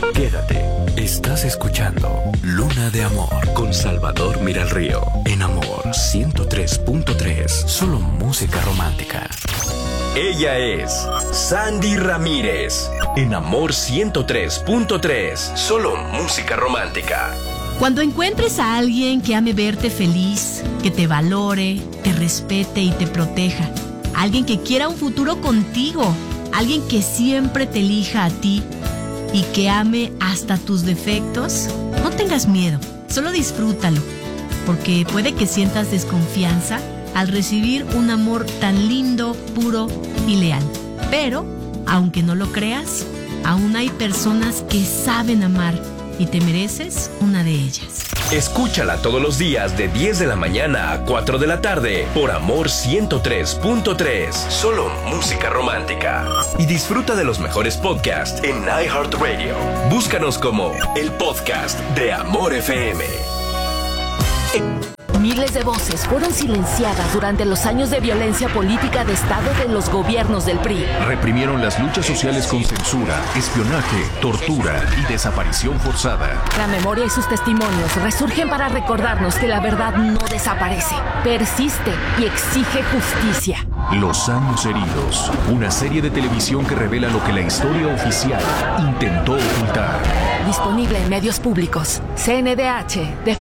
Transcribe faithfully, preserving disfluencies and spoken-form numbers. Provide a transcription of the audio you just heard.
Quédate. Estás escuchando Luna de Amor con Salvador Miralrío. En Amor ciento tres punto tres. Solo música romántica. Ella es Sandy Ramírez. En Amor ciento tres punto tres. Solo música romántica. Cuando encuentres a alguien que ame verte feliz, que te valore, te respete y te proteja, alguien que quiera un futuro contigo, alguien que siempre te elija a ti y que ame hasta tus defectos, no tengas miedo, solo disfrútalo, porque puede que sientas desconfianza al recibir un amor tan lindo, puro y leal. Pero, aunque no lo creas, aún hay personas que saben amar y te mereces una de ellas. Escúchala todos los días de diez de la mañana a cuatro de la tarde por Amor ciento tres punto tres. Solo música romántica. Y disfruta de los mejores podcasts en iHeartRadio. Búscanos como el podcast de Amor F M. Miles de voces fueron silenciadas durante los años de violencia política de Estado de los gobiernos del P R I. Reprimieron las luchas sociales con censura, espionaje, tortura y desaparición forzada. La memoria y sus testimonios resurgen para recordarnos que la verdad no desaparece, persiste y exige justicia. Los años heridos, una serie de televisión que revela lo que la historia oficial intentó ocultar. Disponible en medios públicos. C N D H,